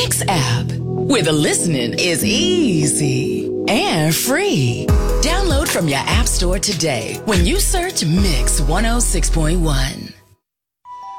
Mix app, where the listening is easy and free. Download from your app store today when you search Mix 106.1.